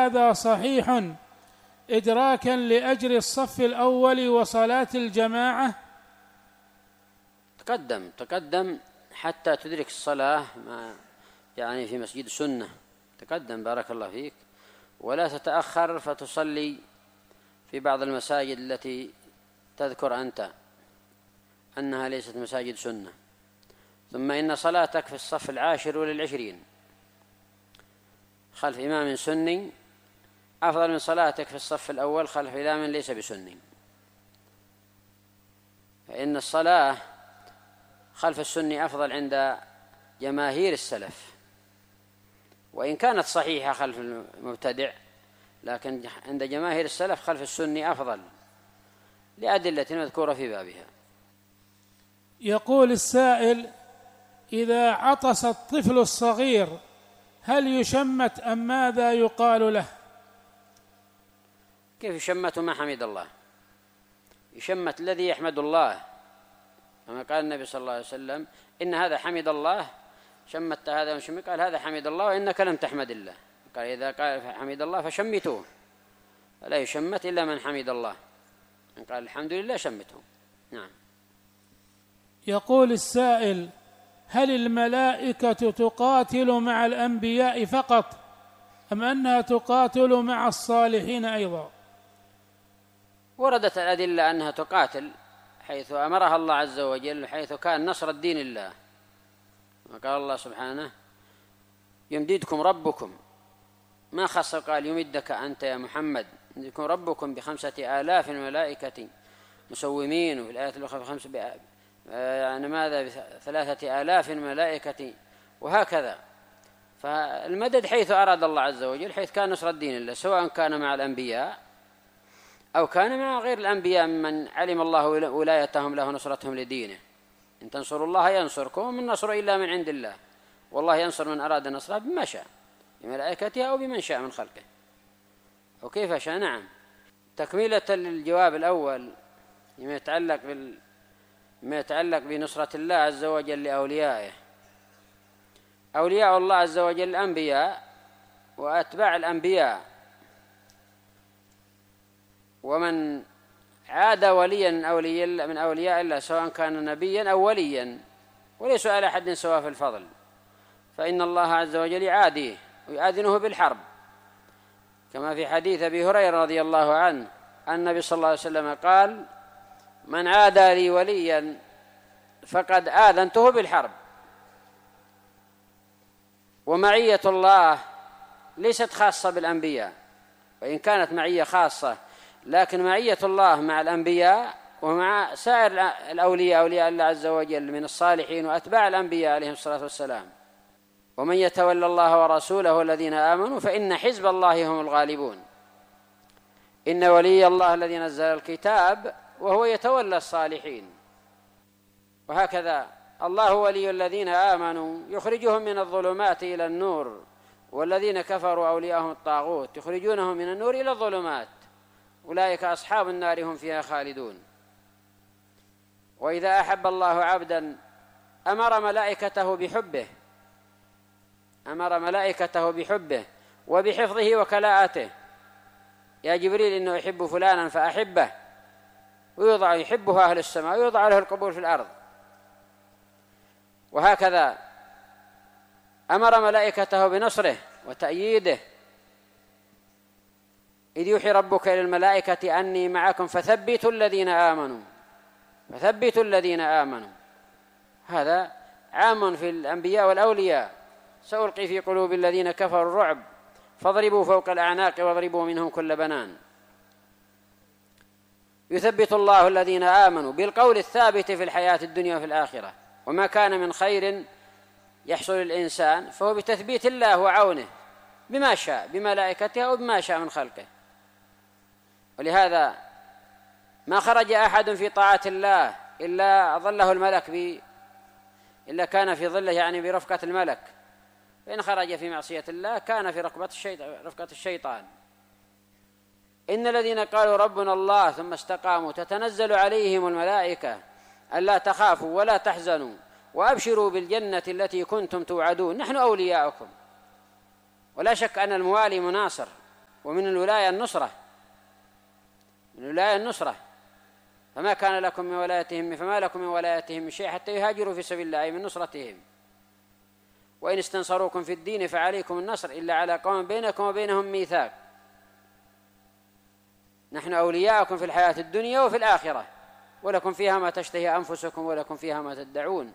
هذا صحيح إدراكا لأجر الصف الأول وصلاة الجماعة؟ تقدم حتى تدرك الصلاة يعني في مسجد سنة، تقدم بارك الله فيك، ولا تتأخر فتصلي في بعض المساجد التي تذكر أنت أنها ليست مساجد سنة. ثم إن صلاتك في الصف 10 والعشرين خلف إمام سني أفضل من صلاتك في الصف الأول خلف إمام ليس بسني، فإن الصلاة خلف السني أفضل عند جماهير السلف، وإن كانت صحيحة خلف المبتدع، لكن عند جماهير السلف خلف السني أفضل لأدلة مذكورة في بابها. يقول السائل: إذا عطس الطفل الصغير هل يشمت أم ماذا يقال له؟ كيف يشمت ما حمد الله؟ يشمت الذي يحمد الله، كما قال النبي صلى الله عليه وسلم: إن هذا حمد الله، شمت هذا وشمت، قال هذا حمد الله وإنك لم تحمد الله، قال إذا قال حمد الله فشمتوه، فلا يشمت إلا من حمد الله، قال الحمد لله شمته. نعم. يقول السائل: هل الملائكة تقاتل مع الأنبياء فقط أم أنها تقاتل مع الصالحين أيضا؟ وردت الأدلة أنها تقاتل، حيث أمرها الله عز وجل، حيث كان نصر الدين الله، وقال الله سبحانه: يمددكم ربكم، ما خص قال يمدك أنت يا محمد، يمددكم ربكم ب5,000 ملائكة مسومين، وفي الآية الأخرى يعني ماذا ب3,000 ملائكة، وهكذا. فالمدد حيث أراد الله عز وجل، حيث كان نصر الدين الله، سواء كان مع الأنبياء أو كان مع غير الأنبياء ممن علم الله ولايتهم له نصرتهم لدينه. إن تنصروا الله ينصركم، ومن نصر إلا من عند الله، والله ينصر من أراد نصره بما شاء، بملائكته أو بمن شاء من خلقه أو كيف شاء. نعم. تكملة للجواب الأول ما يتعلق بنصرة الله عز وجل لأوليائه. أولياء الله عز وجل الأنبياء وأتباع الأنبياء، ومن عاد وليا من أولياء الله سواء كان نبيا أو وليا، وليس على أحد سواء في الفضل، فإن الله عز وجل يعاديه ويؤذنه بالحرب، كما في حديث أبي هريرة رضي الله عنه أن النبي صلى الله عليه وسلم قال: من عادى لي وليا فقد آذنته بالحرب. ومعية الله ليست خاصة بالأنبياء، وإن كانت معية خاصة، لكن معية الله مع الأنبياء ومع سائر الأولياء، أولياء الله عز وجل من الصالحين وأتباع الأنبياء عليهم الصلاة والسلام. ومن يتولى الله ورسوله الذين آمنوا فإن حزب الله هم الغالبون. إن ولي الله الذي نزل الكتاب وهو يتولى الصالحين. وهكذا الله ولي الذين آمنوا يخرجهم من الظلمات إلى النور، والذين كفروا أولياءهم الطاغوت يخرجونهم من النور إلى الظلمات، أولئك أصحاب النار هم فيها خالدون. وإذا أحب الله عبدا أمر ملائكته بحبه وبحفظه وكلاءته: يا جبريل إنه يحب فلانا فأحبه، ويوضع يحبه أهل السماء ويوضع له القبول في الأرض. وهكذا أمر ملائكته بنصره وتأييده: إذ يوحي ربك إلى الملائكة أني معكم فثبتوا الذين آمنوا. هذا عام في الأنبياء والأولياء: سألقي في قلوب الذين كفروا الرعب فاضربوا فوق الأعناق واضربوا منهم كل بنان. يثبت الله الذين آمنوا بالقول الثابت في الحياة الدنيا وفي الآخرة، وما كان من خير يحصل الإنسان فهو بتثبيت الله وعونه بما شاء، بملائكته أو بما شاء من خلقه. ولهذا ما خرج أحد في طاعة الله إلا ظله الملك إلا كان في ظله، يعني برفقة الملك، فإن خرج في معصية الله كان في رفقة الشيطان. إن الذين قالوا ربنا الله ثم استقاموا تتنزل عليهم الملائكة ألا تخافوا ولا تحزنوا وأبشروا بالجنة التي كنتم توعدون، نحن أولياؤكم. ولا شك أن الموالي مناصر ومن الولاية النصرة، من الولاية النصرة. فما كان لكم من ولايتهم، فما لكم من ولايتهم من شيء حتى يهاجروا في سبيل الله، أي من نصرتهم. وإن استنصروكم في الدين فعليكم النصر إلا على قوم بينكم وبينهم ميثاق. نحن أولياءكم في الحياة الدنيا وفي الآخرة، ولكم فيها ما تشتهي أنفسكم ولكم فيها ما تدعون.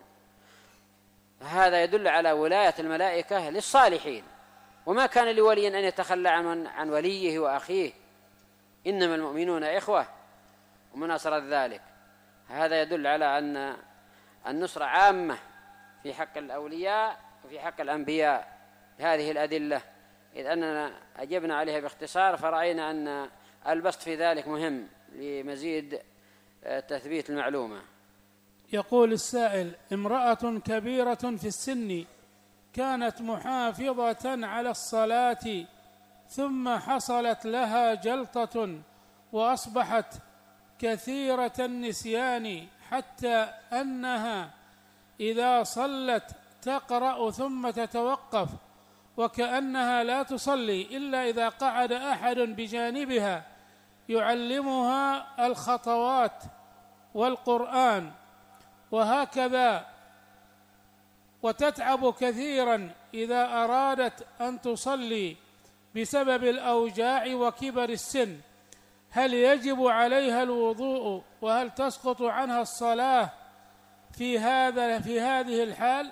هذا يدل على ولاية الملائكة للصالحين. وما كان لولي أن يتخلى عن وليه وأخيه، إنما المؤمنون إخوة، ومناصرة ذلك. هذا يدل على أن النصرة عامة في حق الأولياء وفي حق الأنبياء. هذه الأدلة إذ أننا أجبنا عليها باختصار، فرأينا أن البسط في ذلك مهم لمزيد تثبيت المعلومة. يقول السائل: امرأة كبيرة في السن كانت محافظة على الصلاة، ثم حصلت لها جلطة وأصبحت كثيرة النسيان، حتى أنها إذا صلت تقرأ ثم تتوقف، وكأنها لا تصلي إلا إذا قعد أحد بجانبها يعلمها الخطوات والقرآن، وهكذا، وتتعب كثيرا إذا أرادت أن تصلي بسبب الأوجاع وكبر السن. هل يجب عليها الوضوء؟ وهل تسقط عنها الصلاة في هذه الحال؟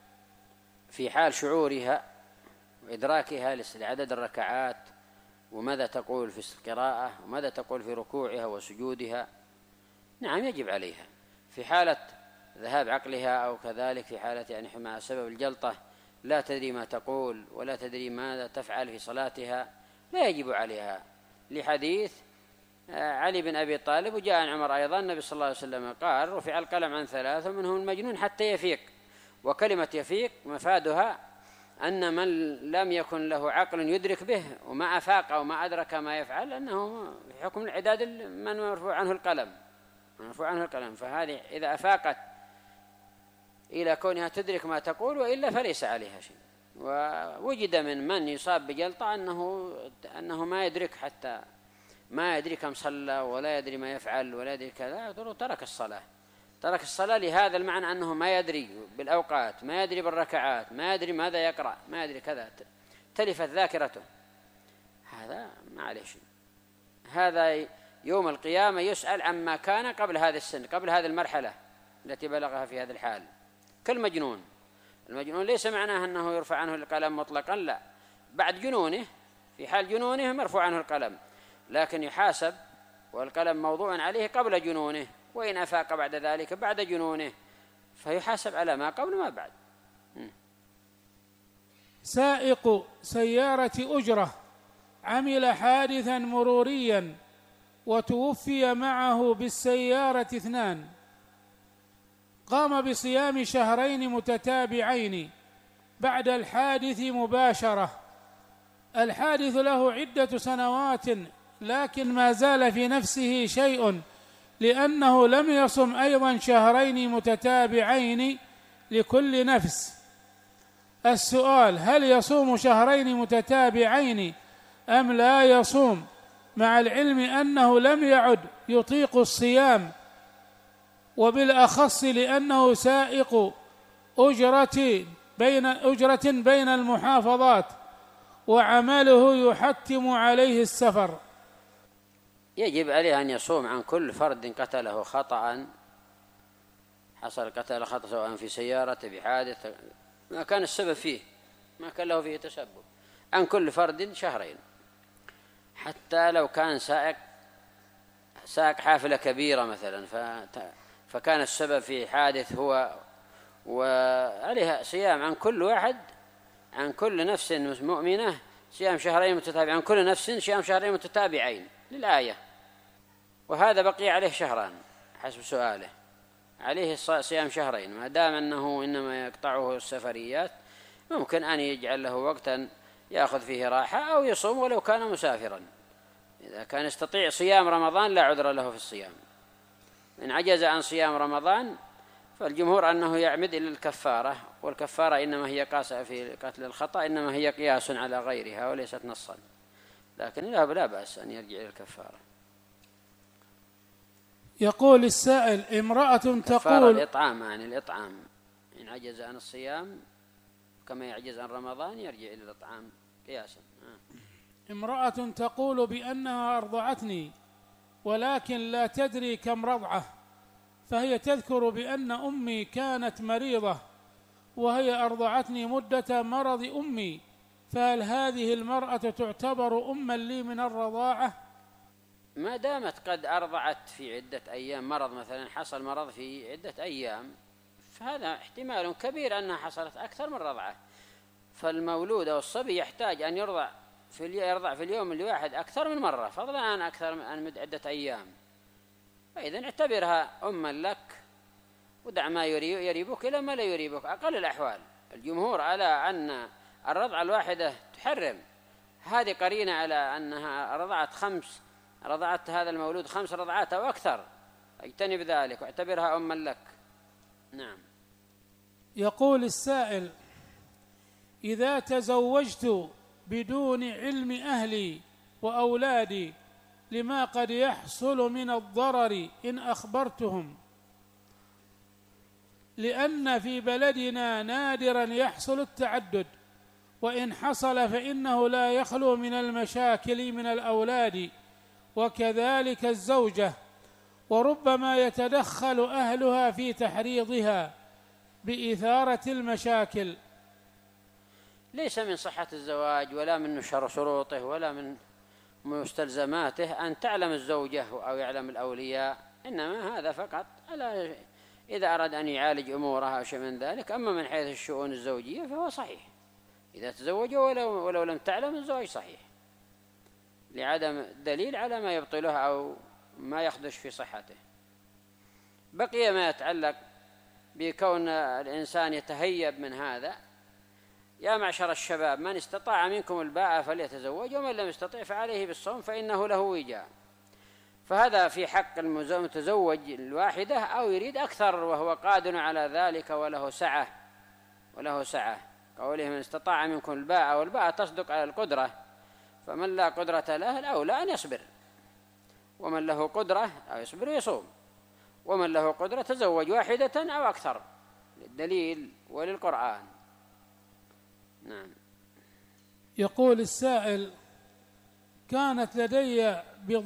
في حال شعورها وإدراكها لعدد الركعات، وماذا تقول في القراءة، وماذا تقول في ركوعها وسجودها، نعم يجب عليها. في حالة ذهاب عقلها أو كذلك في حالة يعني مع سبب الجلطة لا تدري ما تقول ولا تدري ماذا تفعل في صلاتها، لا يجب عليها، لحديث علي بن أبي طالب وجاء عن عمر أيضا. النبي صلى الله عليه وسلم قال: رفع القلم عن ثلاث ومنهم المجنون حتى يفيق. وكلمة يفيق مفادها أن من لم يكن له عقل يدرك به وما أفاق أو ما أدرك ما يفعل أنه في حكم العداد من مرفوع عنه القلم. فهذه إذا أفاقت إلى كونها تدرك ما تقول، وإلا فليس عليها شيء. ووجد من يصاب بجلطة أنه ما يدرك، حتى ما يدري كم صلى ولا يدري ما يفعل ولا يدري كذا، ترك الصلاة لهذا المعنى أنه ما يدري بالأوقات، ما يدري بالركعات، ما يدري ماذا يقرأ، ما يدري كذا، تلفت ذاكرته. هذا ما عليه شيء. هذا يوم القيامة يسأل عما كان قبل هذا السن، قبل هذه المرحلة التي بلغها في هذا الحال. كالمجنون، المجنون ليس معناه أنه يرفع عنه القلم مطلقا، لا، بعد جنونه، في حال جنونه مرفوع عنه القلم، لكن يحاسب والقلم موضوع عليه قبل جنونه، وإن أفاق بعد ذلك بعد جنونه فيحاسب على ما قبل ما بعد. سائق سيارة أجرة عمل حادثا مروريا وتوفي معه بالسيارة 2، قام بصيام شهرين متتابعين بعد الحادث مباشرة. الحادث له عدة سنوات، لكن ما زال في نفسه شيء، لأنه لم يصم أيضا شهرين متتابعين لكل نفس. السؤال: هل يصوم شهرين متتابعين أم لا يصوم، مع العلم أنه لم يعد يطيق الصيام، وبالأخص لأنه سائق أجرة بين المحافظات وعمله يحتم عليه السفر؟ يجب عليه أن يصوم عن كل فرد قتله خطأ، حصل قتل خطأ سواء في سيارة بحادث ما كان السبب فيه، ما كان له فيه تسبب، عن كل فرد شهرين. حتى لو كان سائق حافلة كبيرة مثلا فكان السبب في حادث هو، وعليها صيام عن كل واحد، عن كل نفس مؤمنة صيام شهرين متتابعين، عن كل نفس صيام شهرين متتابعين للآية. وهذا بقي عليه شهران حسب سؤاله، عليه صيام شهرين، ما دام أنه إنما يقطعه السفريات، ممكن أن يجعل له وقتا يأخذ فيه راحة أو يصوم ولو كان مسافرا. إذا كان يستطيع صيام رمضان لا عذر له في الصيام. إن عجز عن صيام رمضان فالجمهور أنه يعمد إلى الكفارة، والكفارة إنما هي قاسة في قتل الخطأ، إنما هي قياس على غيرها وليست نصا. لكن لا بأس أن يرجع إلى الكفارة. يقول السائل: امرأة كفارة تقول الإطعام، يعني الإطعام إن عجز عن الصيام كما يعجز عن رمضان يرجع إلى الإطعام قياسا. امرأة تقول بأنها أرضعتني ولكن لا تدري كم رضعة، فهي تذكر بأن أمي كانت مريضة وهي أرضعتني مدة مرض أمي، فهل هذه المرأة تعتبر أما لي من الرضاعة؟ ما دامت قد أرضعت في عدة أيام، مرض مثلا حصل مرض في عدة أيام، فهذا احتمال كبير أنها حصلت أكثر من رضعة. فالمولود أو الصبي يحتاج أن يرضع في اليوم الواحد أكثر من مرة، فضلا عن أكثر من عدة أيام. فإذا اعتبرها أما لك ودع ما يريبك إلى ما لا يريبك. أقل الأحوال الجمهور على أن الرضعة الواحدة تحرم، هذه قرينة على أنها رضعت هذا المولود 5 رضعات أو أكثر، اجتنب ذلك واعتبرها أما لك. نعم. يقول السائل: إذا تزوجت بدون علم أهلي وأولادي لما قد يحصل من الضرر إن أخبرتهم، لأن في بلدنا نادرا يحصل التعدد، وإن حصل فإنه لا يخلو من المشاكل من الأولاد وكذلك الزوجة، وربما يتدخل أهلها في تحريضها بإثارة المشاكل. ليس من صحة الزواج ولا من شروطه ولا من مستلزماته أن تعلم الزوجة أو يعلم الأولياء، إنما هذا فقط إذا أراد أن يعالج أمورها أو شيء من ذلك. أما من حيث الشؤون الزوجية فهو صحيح، إذا تزوجوا ولو لم تعلم الزواج صحيح، لعدم دليل على ما يبطلها أو ما يخدش في صحته. بقي ما يتعلق بكون الإنسان يتهيب من هذا. يا معشر الشباب، من استطاع منكم الباءة فليتزوج، ومن لم يستطع فعليه بالصوم فإنه له وجاء. فهذا في حق المتزوج الواحدة أو يريد أكثر وهو قادر على ذلك وله سعة. قوله من استطاع منكم الباءة، والباءة تصدق على القدرة، فمن لا قدرة له الأولى أن يصبر، ومن له قدرة أو يصبر ويصوم، ومن له قدرة تزوج واحدة أو أكثر للدليل وللقرآن. نعم. يقول السائل: كانت لدي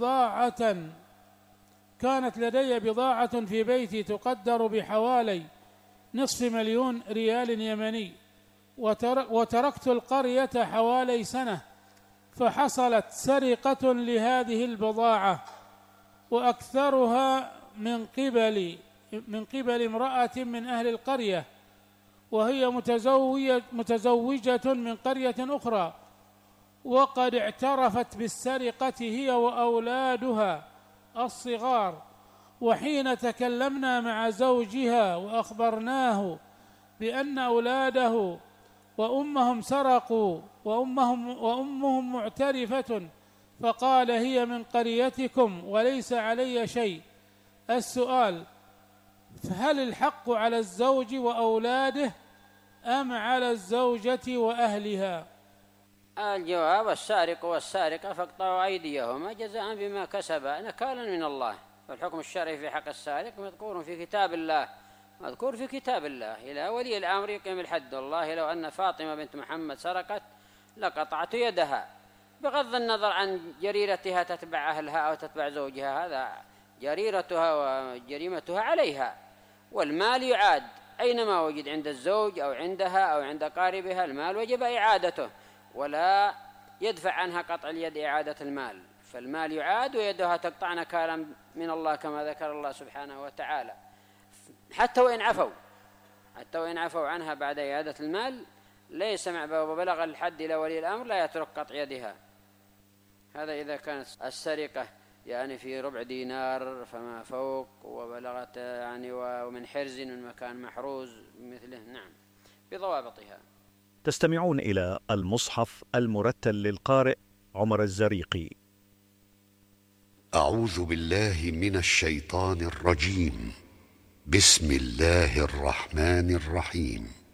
بضاعة في بيتي تقدر بحوالي 500,000 ريال يمني، وتركت القرية حوالي سنة، فحصلت سرقة لهذه البضاعة، وأكثرها من قبل امرأة من أهل القرية، وهي متزوجة من قرية أخرى، وقد اعترفت بالسرقة هي وأولادها الصغار. وحين تكلمنا مع زوجها وأخبرناه بأن أولاده وأمهم سرقوا وأمهم معترفة، فقال: هي من قريتكم وليس علي شيء. السؤال: فهل الحق على الزوج وأولاده أم على الزوجة وأهلها؟ الجواب: السارق والسارقة فاقطعوا أيديهما جزاء بما كسبا نكالا من الله. فالحكم الشرعي في حق السارق مذكور في كتاب الله إلى ولي الأمر يقيم الحد. والله لو أن فاطمة بنت محمد سرقت لقطعت يدها، بغض النظر عن جريرتها تتبع أهلها أو تتبع زوجها، هذا جريرتها وجريمتها عليها، والمال يعاد أينما وجد، عند الزوج أو عندها أو عند قاربها، المال وجب إعادته، ولا يدفع عنها قطع اليد إعادة المال، فالمال يعاد ويدها تقطع نكالا من الله كما ذكر الله سبحانه وتعالى. حتى وإن عفوا عنها بعد إعادة المال ليس مع وبلغ الحد إلى ولي الأمر لا يترك قطع يدها. هذا إذا كانت السرقة يعني في ربع دينار فما فوق، وبلغت يعني ومن حرز من مكان محروز مثله. نعم، بضوابطها. تستمعون إلى المصحف المرتل للقارئ عمر الزريقي. أعوذ بالله من الشيطان الرجيم. بسم الله الرحمن الرحيم.